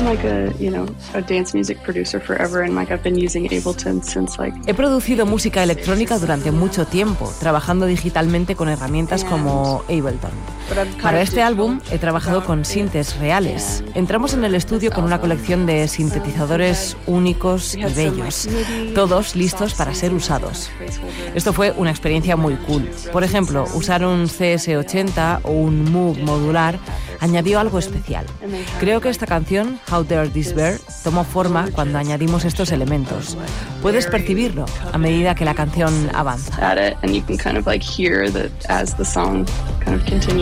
He producido música electrónica durante mucho tiempo, trabajando digitalmente con herramientas como Ableton. Para este álbum he trabajado con sintes reales. Entramos en el estudio con una colección de sintetizadores únicos y bellos, todos listos para ser usados. Esto fue una experiencia muy cool. Por ejemplo, usar un CS80 o un Moog modular añadió algo especial. Creo que esta canción, How Dare This Bear, tomó forma cuando añadimos estos elementos. Puedes percibirlo a medida que la canción avanza.